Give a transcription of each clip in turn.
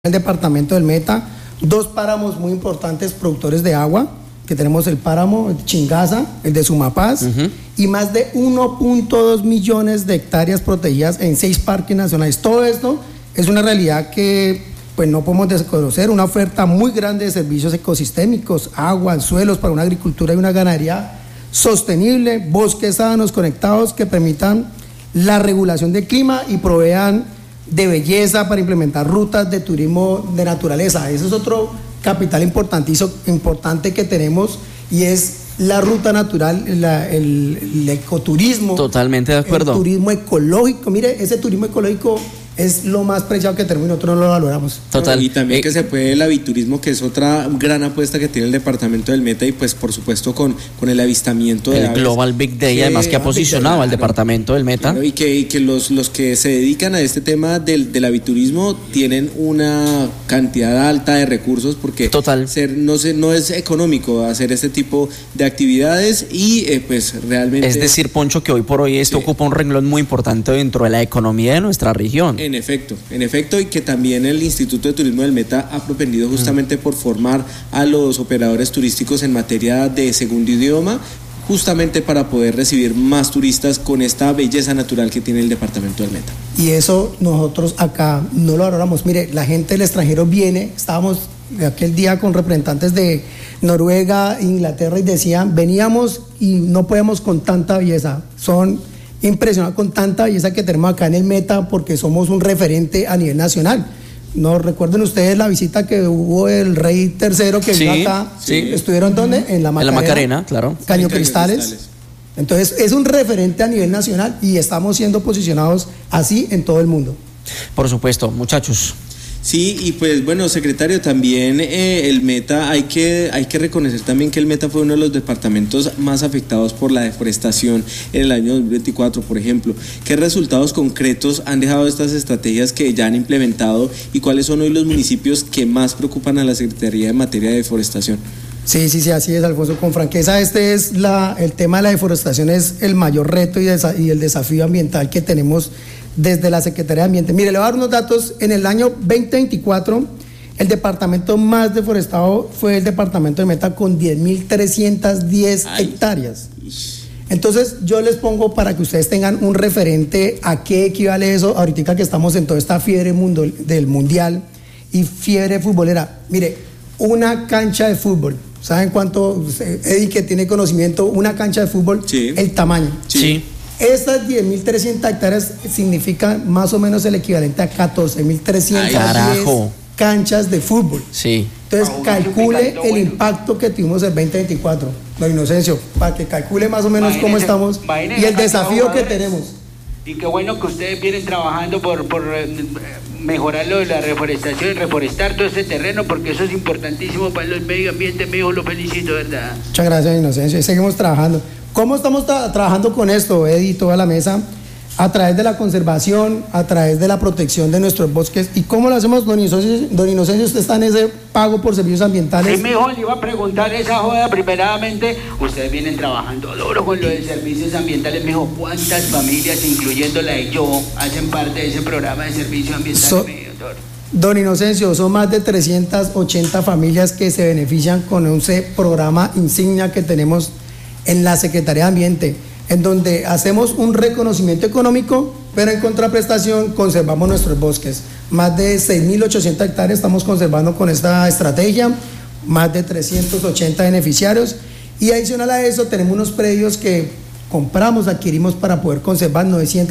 el departamento del Meta, dos páramos muy importantes productores de agua, que tenemos el páramo Chingaza, el de Sumapaz, y más de 1.2 millones de hectáreas protegidas en 6 parques nacionales. Todo esto es una realidad que pues no podemos desconocer, una oferta muy grande de servicios ecosistémicos, agua, suelos para una agricultura y una ganadería sostenible, bosques sanos conectados que permitan la regulación del clima y provean de belleza para implementar rutas de turismo de naturaleza. Ese es otro capital importante que tenemos, y es la ruta natural, el ecoturismo. Totalmente de acuerdo. El turismo ecológico. Mire, ese turismo ecológico es lo más preciado que tenemos y nosotros no lo valoramos. Total. Y también que se puede el aviturismo, que es otra gran apuesta que tiene el departamento del Meta, y pues por supuesto con el avistamiento de el Global Big Day, además que ha posicionado al departamento del Meta. Claro, y que los que se dedican a este tema del aviturismo tienen una cantidad alta de recursos, porque Total. No es económico hacer este tipo de actividades, y pues realmente... Es decir, Poncho, que hoy por hoy esto ocupa un renglón muy importante dentro de la economía de nuestra región. En efecto, y que también el Instituto de Turismo del Meta ha propendido justamente por formar a los operadores turísticos en materia de segundo idioma, justamente para poder recibir más turistas con esta belleza natural que tiene el departamento del Meta. Y eso nosotros acá no lo valoramos. Mire, la gente del extranjero viene, estábamos aquel día con representantes de Noruega, Inglaterra, y decían, veníamos y no podíamos con tanta belleza. Son impresionados con tanta belleza que tenemos acá en el Meta, porque somos un referente a nivel nacional. ¿No recuerden ustedes la visita que hubo el rey tercero que vino acá? Sí. ¿Estuvieron dónde? En la Macarena. En la Macarena, claro. Caño Cristales. Entonces es un referente a nivel nacional y estamos siendo posicionados así en todo el mundo. Por supuesto, muchachos. Sí, y pues bueno, secretario, también el Meta, hay que reconocer también que el Meta fue uno de los departamentos más afectados por la deforestación en el año 2024, por ejemplo. ¿Qué resultados concretos han dejado estas estrategias que ya han implementado, y cuáles son hoy los municipios que más preocupan a la Secretaría en materia de deforestación? Sí, así es, Alfonso, con franqueza, el tema de la deforestación es el mayor reto y el desafío ambiental que tenemos desde la Secretaría de Ambiente. Mire, le voy a dar unos datos. En el año 2024, el departamento más deforestado fue el departamento de Meta, con 10.310 hectáreas. Entonces, yo les pongo para que ustedes tengan un referente a qué equivale eso, ahorita que estamos en toda esta fiebre del mundial y fiebre futbolera. Mire, una cancha de fútbol, ¿saben cuánto? Eddie, que tiene conocimiento, una cancha de fútbol, sí, el tamaño. Sí. Estas 10.300 hectáreas significan más o menos el equivalente a 14.310 canchas de fútbol. Sí. Entonces, calcule el impacto que tuvimos el 2024, don Inocencio, para que calcule más o menos cómo estamos y el desafío que tenemos. Y qué bueno que ustedes vienen trabajando por mejorar lo de la reforestación y reforestar todo este terreno, porque eso es importantísimo para el medio ambiente. Mi hijo, lo felicito, ¿verdad? Muchas gracias, Inocencio, y seguimos trabajando. ¿Cómo estamos trabajando con esto, Eddie, y toda la mesa? A través de la conservación, a través de la protección de nuestros bosques. ¿Y cómo lo hacemos, don Inocencio? ¿Usted está en ese pago por servicios ambientales? Sí, mi hijo, le iba a preguntar esa joda primeramente. Ustedes vienen trabajando duro con lo de servicios ambientales. Mi hijo, ¿cuántas familias, incluyendo la de yo, hacen parte de ese programa de servicios ambientales, mi doctor? Don Inocencio, son más de 380 familias que se benefician con ese programa insignia que tenemos en la Secretaría de Ambiente, en donde hacemos un reconocimiento económico, pero en contraprestación conservamos nuestros bosques. Más de 6.800 hectáreas estamos conservando con esta estrategia, más de 380 beneficiarios, y adicional a eso tenemos unos predios que adquirimos para poder conservar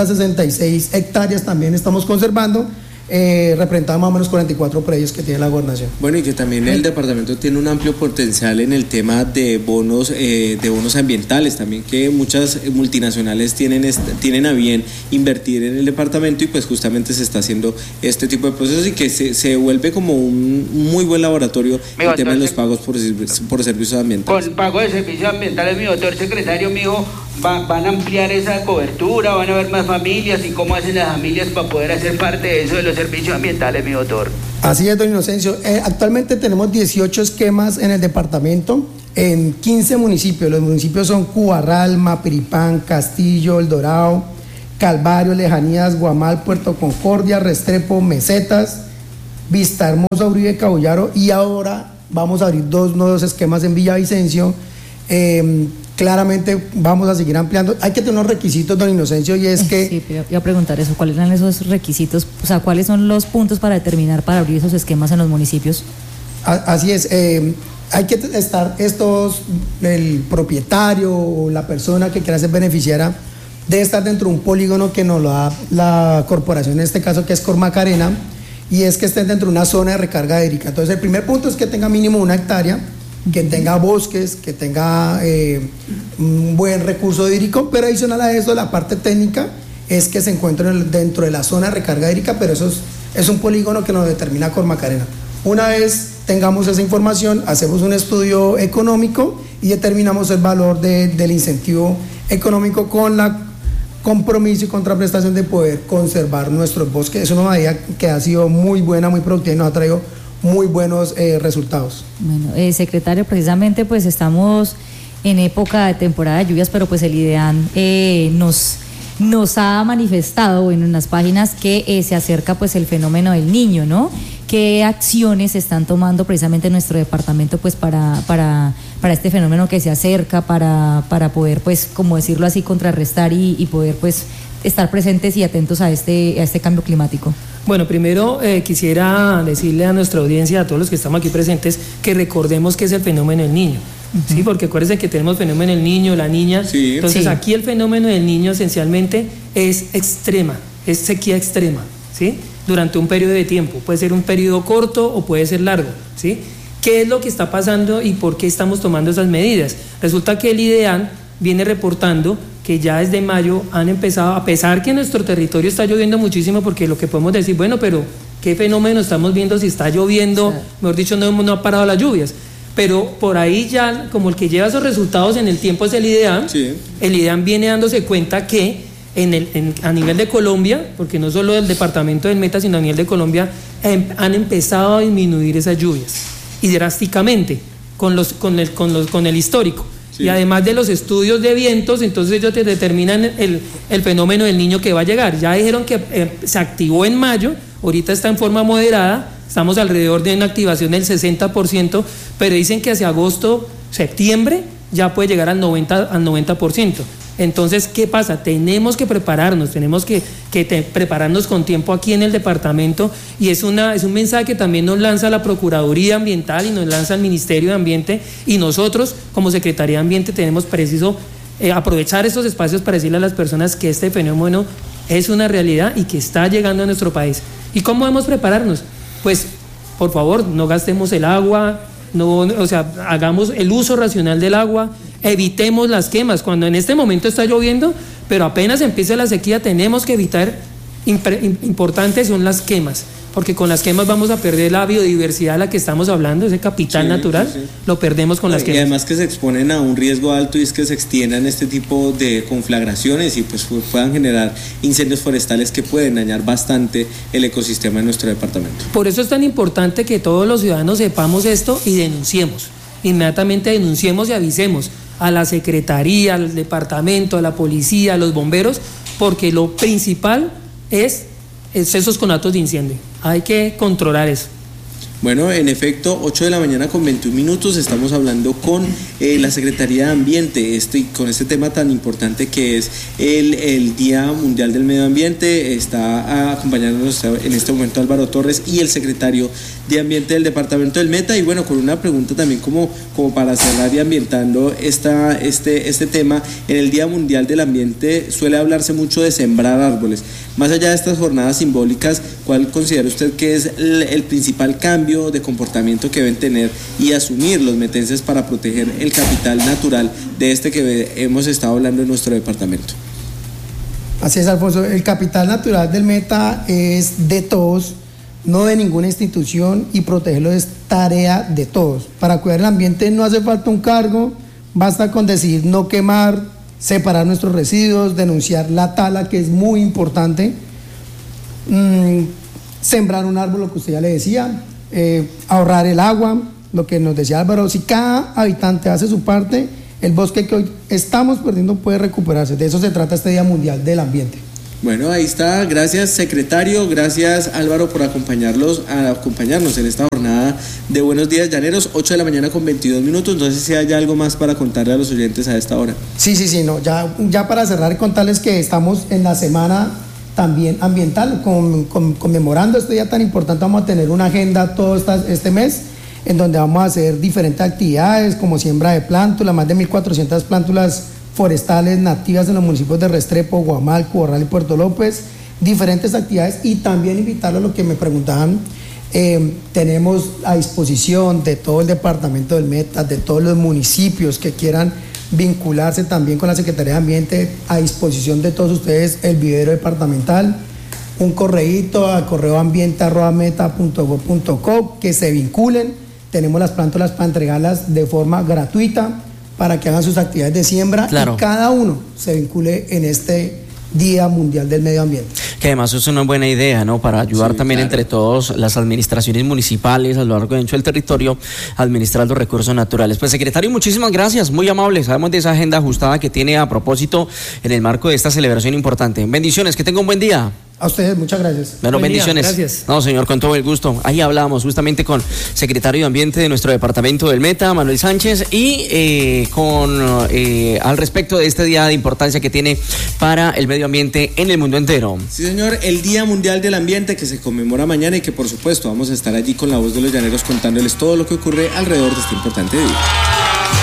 966 hectáreas, también estamos conservando, representando más o menos 44 predios que tiene la gobernación. Bueno, y que también el departamento tiene un amplio potencial en el tema de bonos ambientales, también que muchas multinacionales tienen a bien invertir en el departamento, y pues justamente se está haciendo este tipo de procesos, y que se vuelve como un muy buen laboratorio el tema de los pagos por servicios ambientales. Con pago de servicios ambientales, mi doctor secretario, mi hijo, van a ampliar esa cobertura, van a haber más familias, y cómo hacen las familias para poder hacer parte de eso de los servicios ambientales, mi doctor. Así es, don Inocencio. Actualmente tenemos 18 esquemas en el departamento, en 15 municipios. Los municipios son Cubarral, Mapiripán, Castillo, El Dorado, Calvario, Lejanías, Guamal, Puerto Concordia, Restrepo, Mesetas, Vista Hermosa, Uribe, Cabullaro, y ahora vamos a abrir 2 nuevos esquemas en Villavicencio. Claramente vamos a seguir ampliando. Hay que tener unos requisitos, don Inocencio, y es que... Sí, pero iba a preguntar eso, ¿cuáles eran esos requisitos? O sea, ¿cuáles son los puntos para determinar, para abrir esos esquemas en los municipios? Así es, hay que estar el propietario o la persona que quiera ser beneficiaria debe estar dentro de un polígono que nos lo da la corporación, en este caso que es Cormacarena, y es que estén dentro de una zona de recarga hídrica. Entonces el primer punto es que tenga mínimo 1 hectárea, que tenga bosques, que tenga un buen recurso hídrico, pero adicional a eso la parte técnica es que se encuentre dentro de la zona de recarga hídrica, pero eso es un polígono que nos determina Cormacarena. Una vez tengamos esa información, hacemos un estudio económico y determinamos el valor del incentivo económico con la compromiso y contraprestación de poder conservar nuestros bosques. Es una medida que ha sido muy buena, muy productiva y nos ha traído muy buenos resultados. Bueno, secretario, precisamente pues estamos en época de temporada de lluvias, pero pues el IDEAN nos ha manifestado, bueno, en las páginas que se acerca pues el fenómeno del Niño, ¿no? ¿Qué acciones se están tomando precisamente en nuestro departamento pues para este fenómeno que se acerca, para poder pues, como decirlo así, contrarrestar y poder pues estar presentes y atentos a este cambio climático? Bueno, primero quisiera decirle a nuestra audiencia, a todos los que estamos aquí presentes, que recordemos que es el fenómeno del Niño. Sí, porque acuérdense que tenemos fenómeno del niño, la niña. Sí. Entonces aquí el fenómeno del niño esencialmente es extrema, es sequía extrema, ¿sí? Durante un periodo de tiempo. Puede ser un periodo corto o puede ser largo, ¿sí? ¿Qué es lo que está pasando y por qué estamos tomando esas medidas? Resulta que el IDEAN viene reportando que ya desde mayo han empezado, a pesar que en nuestro territorio está lloviendo muchísimo, porque lo que podemos decir, bueno, pero ¿qué fenómeno estamos viendo si está lloviendo? Mejor dicho, no ha parado las lluvias. Pero por ahí ya, como el que lleva esos resultados en el tiempo es el IDEAN, el IDEAN viene dándose cuenta que a nivel de Colombia, porque no solo del departamento del Meta, sino a nivel de Colombia, han empezado a disminuir esas lluvias, y drásticamente, con el histórico. Sí. Y además de los estudios de vientos, entonces ellos te determinan el fenómeno del niño que va a llegar. Ya dijeron que se activó en mayo, ahorita está en forma moderada, estamos alrededor de una activación del 60%, pero dicen que hacia agosto, septiembre, ya puede llegar al 90%. Entonces, ¿qué pasa? Tenemos que prepararnos, tenemos que prepararnos con tiempo aquí en el departamento, y es un mensaje que también nos lanza la Procuraduría Ambiental y nos lanza el Ministerio de Ambiente, y nosotros como Secretaría de Ambiente tenemos preciso aprovechar estos espacios para decirle a las personas que este fenómeno es una realidad y que está llegando a nuestro país. ¿Y cómo debemos prepararnos? Pues, por favor, no gastemos el agua, hagamos el uso racional del agua, evitemos las quemas. Cuando en este momento está lloviendo, pero apenas empiece la sequía, tenemos que evitar, importantes son las quemas, porque con las quemas vamos a perder la biodiversidad de la que estamos hablando, ese capital natural, lo perdemos con las quemas. Y además que se exponen a un riesgo alto, y es que se extiendan este tipo de conflagraciones y pues puedan generar incendios forestales que pueden dañar bastante el ecosistema de nuestro departamento. Por eso es tan importante que todos los ciudadanos sepamos esto y denunciemos, inmediatamente denunciemos y avisemos a la Secretaría, al departamento, a la policía, a los bomberos, porque lo principal es excesos con actos de incendio. Hay que controlar eso. Bueno, en efecto, 8 de la mañana con 21 minutos, estamos hablando con la Secretaría de Ambiente, con este tema tan importante que es el Día Mundial del Medio Ambiente. Está acompañándonos en este momento Álvaro Torres y el Secretario de Ambiente del Departamento del Meta, y bueno, con una pregunta también como para cerrar y ambientando este tema. En el Día Mundial del Ambiente suele hablarse mucho de sembrar árboles. Más allá de estas jornadas simbólicas, ¿cuál considera usted que es el principal cambio de comportamiento que deben tener y asumir los metenses para proteger el capital natural de este que hemos estado hablando en nuestro departamento? Así es, Alfonso, el capital natural del Meta es de todos, no de ninguna institución, y protegerlo es tarea de todos. Para cuidar el ambiente no hace falta un cargo, basta con decidir no quemar, separar nuestros residuos, denunciar la tala, que es muy importante, sembrar un árbol, lo que usted ya le decía, ahorrar el agua, lo que nos decía Álvaro. Si cada habitante hace su parte, el bosque que hoy estamos perdiendo puede recuperarse. De eso se trata este Día Mundial del Ambiente. Bueno, ahí está. Gracias, secretario. Gracias, Álvaro, por acompañarnos en esta jornada de Buenos Días Llaneros, 8 de la mañana con 22 minutos. No sé si hay algo más para contarle a los oyentes a esta hora. Sí, no, ya para cerrar, contarles que estamos en la semana también ambiental, conmemorando este día tan importante. Vamos a tener una agenda todo este mes, en donde vamos a hacer diferentes actividades, como siembra de plántulas, más de 1.400 plántulas forestales nativas en los municipios de Restrepo, Guamal, Corral y Puerto López, diferentes actividades, y también invitarlos a lo que me preguntaban. Tenemos a disposición de todo el departamento del Meta, de todos los municipios que quieran vincularse también con la Secretaría de Ambiente, a disposición de todos ustedes el vivero departamental, un correíto a correoambienta@meta.gov.co, que se vinculen. Tenemos las plántulas para entregarlas de forma gratuita, para que hagan sus actividades de siembra, claro, y cada uno se vincule en este Día Mundial del Medio Ambiente. Que además es una buena idea, ¿no? Para ayudar también, claro, entre todos las administraciones municipales a lo largo y ancho del territorio a administrar los recursos naturales. Pues, secretario, muchísimas gracias, muy amable. Sabemos de esa agenda ajustada que tiene a propósito en el marco de esta celebración importante. Bendiciones, que tenga un buen día. A ustedes, muchas gracias. Bueno, bendiciones. Gracias. No, señor, con todo el gusto. Ahí hablábamos justamente con secretario de Ambiente de nuestro departamento del Meta, Manuel Sánchez, y al respecto de este día de importancia que tiene para el medio ambiente en el mundo entero. Sí, señor, el Día Mundial del Ambiente, que se conmemora mañana y que por supuesto vamos a estar allí con la voz de los llaneros contándoles todo lo que ocurre alrededor de este importante día.